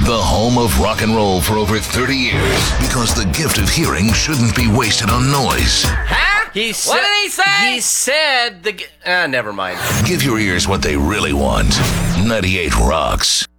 the home of rock and roll for over 30 years. Because the gift of hearing shouldn't be wasted on noise. Huh? What did he say? He said never mind. Give your ears what they really want. 98 Rocks.